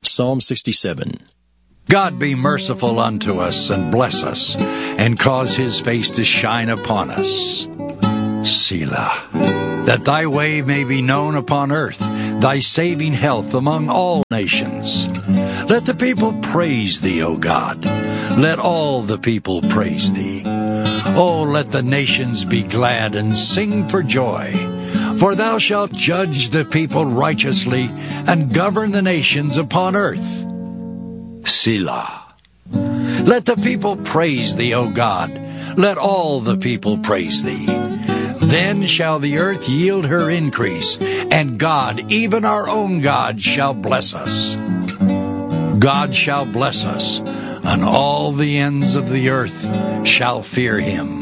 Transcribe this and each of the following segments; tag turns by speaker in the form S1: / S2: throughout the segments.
S1: Psalm 67.
S2: God be merciful unto us, and bless us, and cause his face to shine upon us. Selah. That thy way may be known upon earth, thy saving health among all nations. Let the people praise thee, O God. Let all the people praise thee. O let the nations be glad and sing for joy. For thou shalt judge the people righteously, and govern the nations upon earth. Selah. Let the people praise thee, O God. Let all the people praise thee. Then shall the earth yield her increase, and God, even our own God, shall bless us. God shall bless us, and all the ends of the earth shall fear him.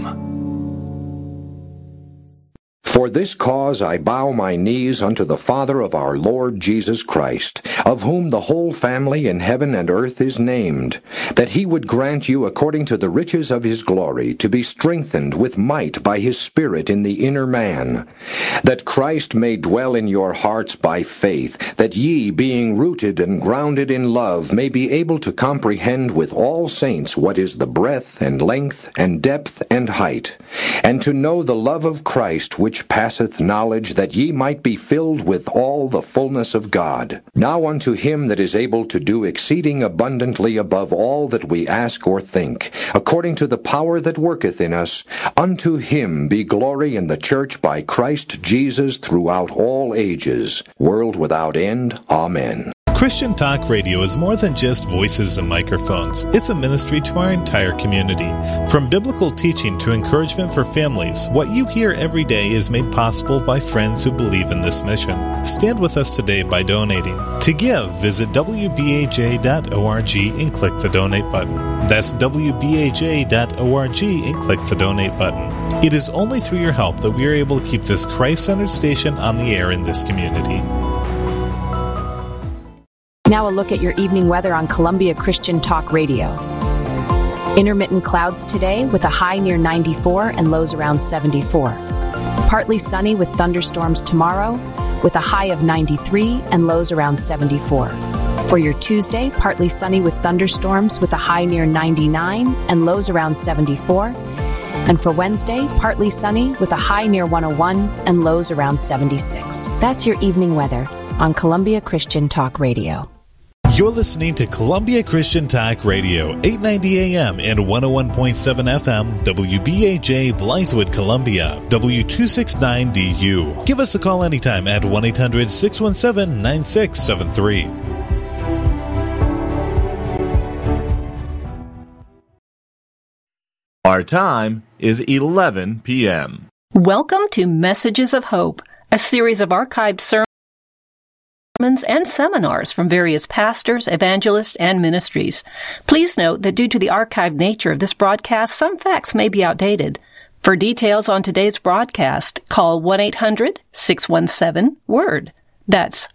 S3: For this cause I bow my knees unto the Father of our Lord Jesus Christ, of whom the whole family in heaven and earth is named, that he would grant you according to the riches of his glory to be strengthened with might by his Spirit in the inner man, that Christ may dwell in your hearts by faith, that ye, being rooted and grounded in love, may be able to comprehend with all saints what is the breadth and length and depth and height, and to know the love of Christ which passeth knowledge, that ye might be filled with all the fullness of God. Now unto him that is able to do exceeding abundantly above all that we ask or think, according to the power that worketh in us, unto him be glory in the church by Christ Jesus throughout all ages, world without end. Amen.
S4: Christian Talk Radio is more than just voices and microphones. It's a ministry to our entire community. From biblical teaching to encouragement for families, what you hear every day is made possible by friends who believe in this mission. Stand with us today by donating. To give, visit wbaj.org and click the donate button. That's wbaj.org and click the donate button. It is only through your help that we are able to keep this Christ-centered station on the air in this community.
S5: Now a look at your evening weather on Columbia Christian Talk Radio. Intermittent clouds today with a high near 94 and lows around 74. Partly sunny with thunderstorms tomorrow with a high of 93 and lows around 74. For your Tuesday, partly sunny with thunderstorms with a high near 99 and lows around 74. And for Wednesday, partly sunny with a high near 101 and lows around 76. That's your evening weather on Columbia Christian Talk Radio.
S4: You're listening to Columbia Christian Talk Radio, 890 AM and 101.7 FM, WBAJ Blythewood, Columbia, W269DU. Give us a call anytime at 1-800-617-9673.
S6: Our time is 11 p.m.
S7: Welcome to Messages of Hope, a series of archived sermons and seminars from various pastors, evangelists, and ministries. Please note that due to the archived nature of this broadcast, some facts may be outdated. For details on today's broadcast, call 1-800-617-WORD. That's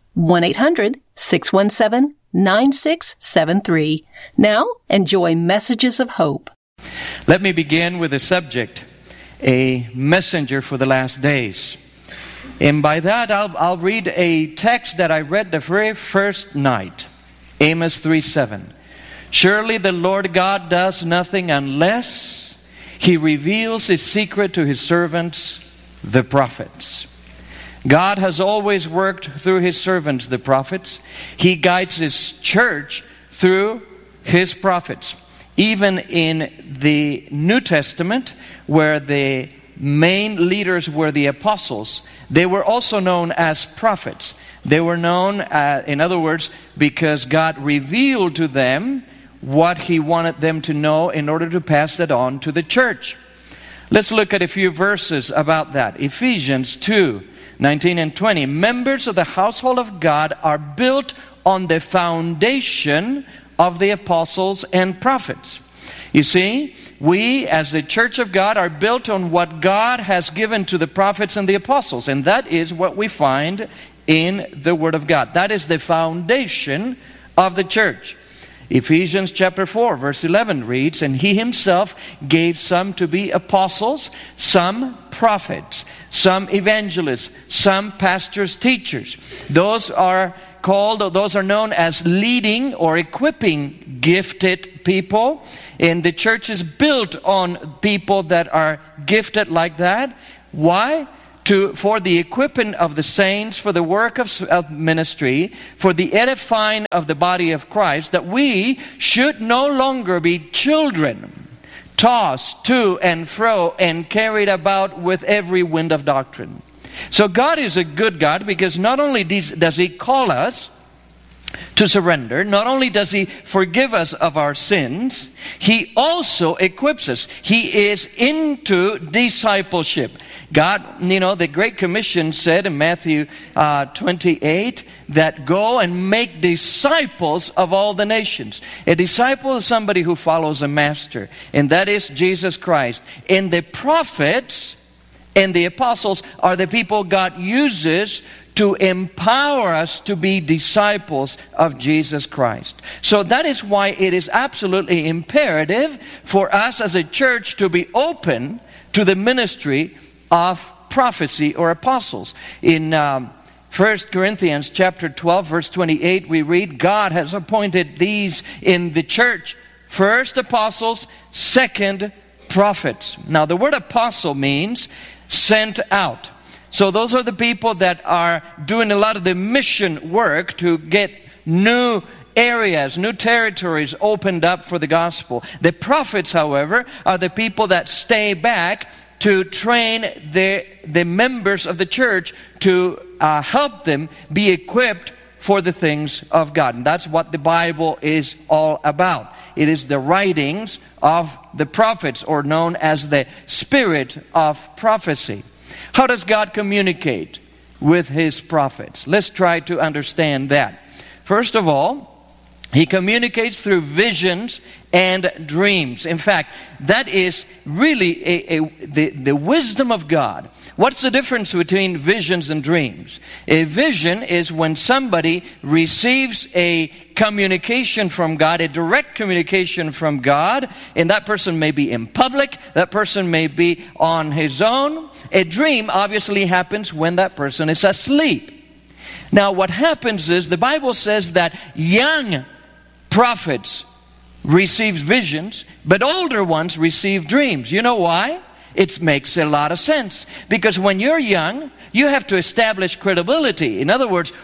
S7: 1-800-617-9673. Now, enjoy Messages of Hope.
S8: Let me begin with the subject, a messenger for the last days. And by that, I'll read a text that I read the very first night. Amos 3:7. Surely the Lord God does nothing unless He reveals His secret to His servants, the prophets. God has always worked through His servants, the prophets. He guides His church through His prophets. Even in the New Testament, where the main leaders were the apostles, they were also known as prophets. They were known, in other words, because God revealed to them what He wanted them to know in order to pass that on to the church. Let's look at a few verses about that. Ephesians 2:19 and 20. Members of the household of God are built on the foundation of the apostles and prophets. You see, we as the church of God are built on what God has given to the prophets and the apostles. And that is what we find in the Word of God. That is the foundation of the church. Ephesians chapter 4 verse 11 reads, and He Himself gave some to be apostles, some prophets, some evangelists, some pastors, teachers. Those are those are known as leading or equipping gifted people. And the church is built on people that are gifted like that. Why? For the equipping of the saints, for the work of ministry, for the edifying of the body of Christ, that we should no longer be children, tossed to and fro and carried about with every wind of doctrine. So God is a good God, because not only does He call us to surrender, not only does He forgive us of our sins, He also equips us. He is into discipleship. God, the Great Commission said in Matthew 28 that go and make disciples of all the nations. A disciple is somebody who follows a master, and that is Jesus Christ. And the prophets and the apostles are the people God uses to empower us to be disciples of Jesus Christ. So that is why it is absolutely imperative for us as a church to be open to the ministry of prophecy or apostles. In 1 Corinthians chapter 12, verse 28, we read, God has appointed these in the church: first apostles, second prophets. Now the word apostle means sent out. So those are the people that are doing a lot of the mission work to get new areas, new territories opened up for the gospel. The prophets, however, are the people that stay back to train the members of the church to help them be equipped for the things of God. And that's what the Bible is all about. It is the writings of the prophets, or known as the spirit of prophecy. How does God communicate with His prophets? Let's try to understand that. First of all, He communicates through visions and dreams. In fact, that is really the wisdom of God. What's the difference between visions and dreams? A vision is when somebody receives a communication from God, a direct communication from God, and that person may be in public, that person may be on his own. A dream obviously happens when that person is asleep. Now what happens is, the Bible says that young prophets receive visions, but older ones receive dreams. You know why? It makes a lot of sense. Because when you're young, you have to establish credibility. In other words,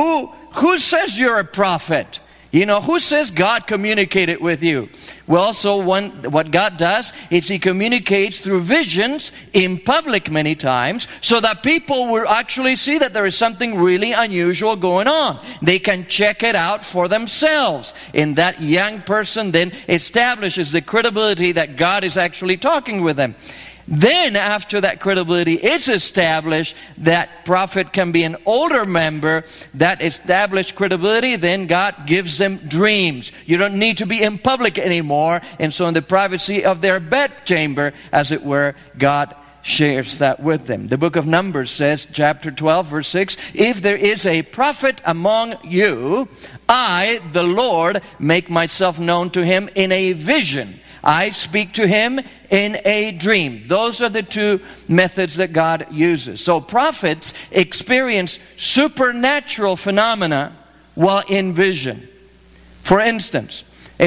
S8: who says you're a prophet? Who says God communicated with you? Well, so what God does is He communicates through visions in public many times, so that people will actually see that there is something really unusual going on. They can check it out for themselves. And that young person then establishes the credibility that God is actually talking with them. Then, after that credibility is established, that prophet can be an older member. That established credibility, then God gives them dreams. You don't need to be in public anymore. And so in the privacy of their bedchamber, as it were, God shares that with them. The book of Numbers says, chapter 12, verse 6, if there is a prophet among you, I, the Lord, make myself known to him in a vision. I speak to him in a dream. Those are the two methods that God uses. So prophets experience supernatural phenomena while in vision. For instance, a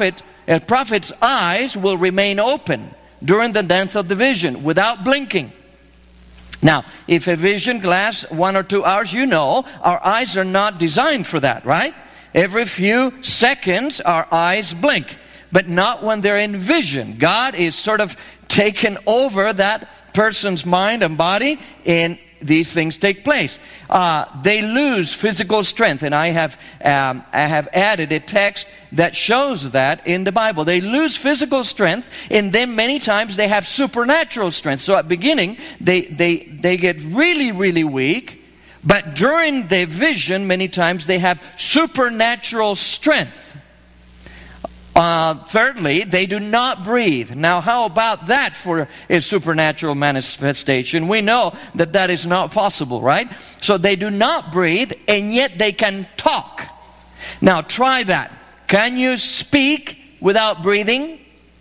S8: prophet's eyes will remain open during the length of the vision without blinking. Now, if a vision lasts 1 or 2 hours, our eyes are not designed for that, right? Every few seconds, our eyes blink. But not when they're in vision. God is sort of taken over that person's mind and body, and these things take place. They lose physical strength, and I have added a text that shows that in the Bible. They lose physical strength, and then many times they have supernatural strength. So at the beginning, they get really, really weak, but during the vision, many times they have supernatural strength. Thirdly, they do not breathe. Now, how about that for a supernatural manifestation? We know that that is not possible, right? So they do not breathe, and yet they can talk. Now, try that. Can you speak without breathing?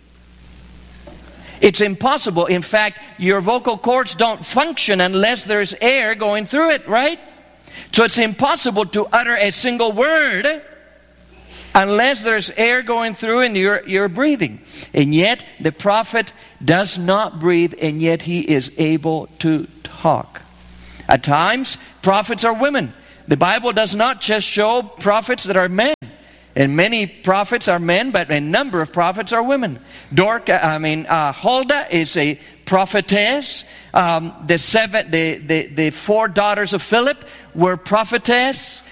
S8: It's impossible. In fact, your vocal cords don't function unless there's air going through it, right? So it's impossible to utter a single word unless there's air going through and you're breathing. And yet the prophet does not breathe, and yet he is able to talk. At times, prophets are women. The Bible does not just show prophets that are men. And many prophets are men, but a number of prophets are women. Huldah is a prophetess. The 4 daughters of Philip were prophetesses.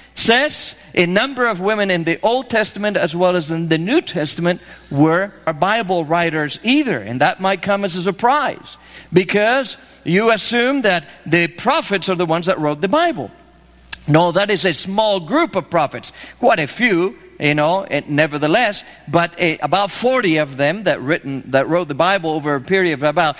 S8: A number of women in the Old Testament as well as in the New Testament were Bible writers either. And that might come as a surprise, because you assume that the prophets are the ones that wrote the Bible. No, that is a small group of prophets. Quite a few, nevertheless, but about 40 of them that wrote the Bible over a period of about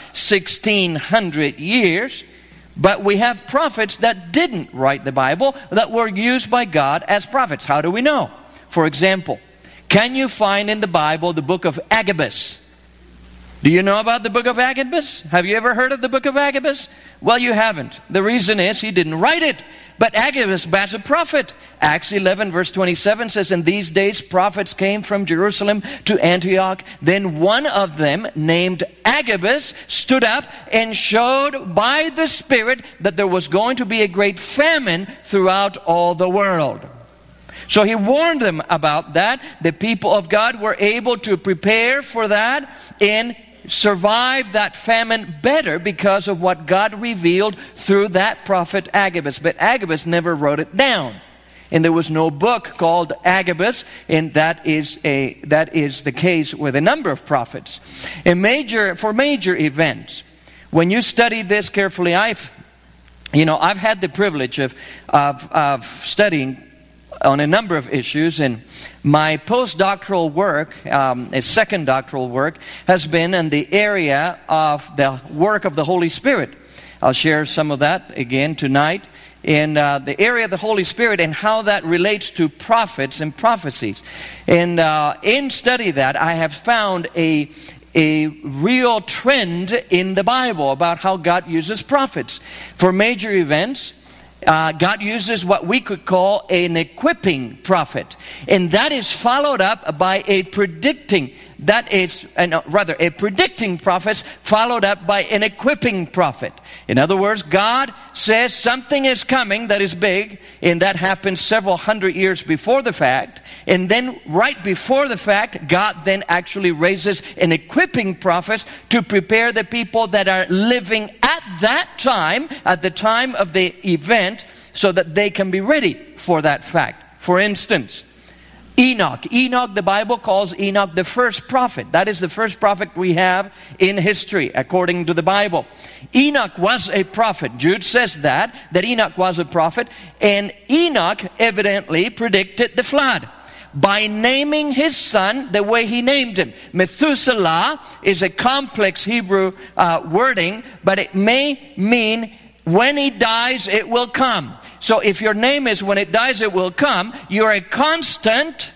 S8: 1,600 years. But we have prophets that didn't write the Bible, that were used by God as prophets. How do we know? For example, can you find in the Bible the book of Agabus? Do you know about the book of Agabus? Have you ever heard of the book of Agabus? Well, you haven't. The reason is he didn't write it. But Agabus was a prophet. Acts 11 verse 27 says, "In these days prophets came from Jerusalem to Antioch. Then one of them, named Agabus, stood up and showed by the Spirit that there was going to be a great famine throughout all the world." So he warned them about that. The people of God were able to prepare for that and survive that famine better because of what God revealed through that prophet Agabus. But Agabus never wrote it down. And there was no book called Agabus, and that is the case with a number of prophets. For major events, when you study this carefully, I've had the privilege of studying on a number of issues, and my postdoctoral work, a second doctoral work, has been in the area of the work of the Holy Spirit. I'll share some of that again tonight in the area of the Holy Spirit and how that relates to prophets and prophecies. And in study that, I have found a real trend in the Bible about how God uses prophets. For major events, God uses what we could call an equipping prophet. And that is followed up by a predicting prophet followed up by an equipping prophet. In other words, God says something is coming that is big, and that happens several hundred years before the fact. And then right before the fact, God then actually raises an equipping prophet to prepare the people that are living at that time, at the time of the event, so that they can be ready for that fact. For instance, Enoch, the Bible calls Enoch the first prophet. That is the first prophet we have in history, according to the Bible. Enoch was a prophet. Jude says that Enoch was a prophet. And Enoch evidently predicted the flood by naming his son the way he named him. Methuselah is a complex Hebrew wording, but it may mean when he dies, it will come. So if your name is when it dies, it will come, you're a constant,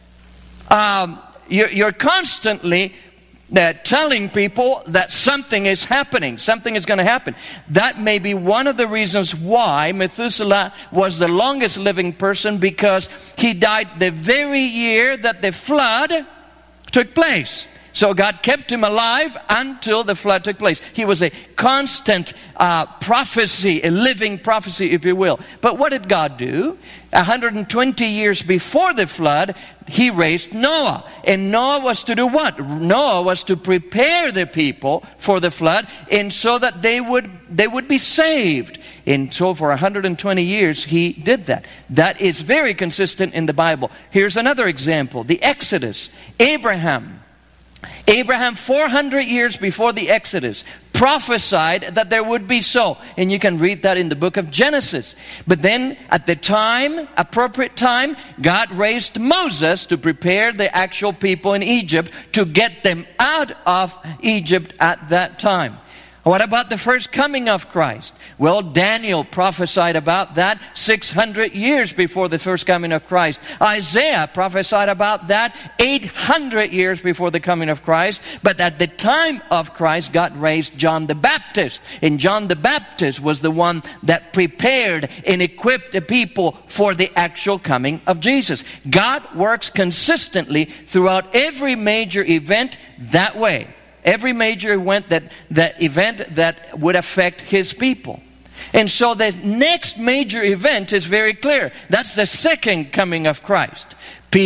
S8: you're constantly telling people that something is happening, something is going to happen. That may be one of the reasons why Methuselah was the longest living person, because he died the very year that the flood took place. So God kept him alive until the flood took place. He was a constant prophecy, a living prophecy, if you will. But what did God do? 120 years before the flood, He raised Noah. And Noah was to do what? Noah was to prepare the people for the flood, and so that they would be saved. And so for 120 years, he did that. That is very consistent in the Bible. Here's another example. The Exodus. Abraham, 400 years before the Exodus, prophesied that there would be so. And you can read that in the book of Genesis. But then at the time, appropriate time, God raised Moses to prepare the actual people in Egypt to get them out of Egypt at that time. What about the first coming of Christ? Well, Daniel prophesied about that 600 years before the first coming of Christ. Isaiah prophesied about that 800 years before the coming of Christ. But at the time of Christ, God raised John the Baptist. And John the Baptist was the one that prepared and equipped the people for the actual coming of Jesus. God works consistently throughout every major event that way. Every major event that would affect His people. And so the next major event is very clear. That's the second coming of Christ.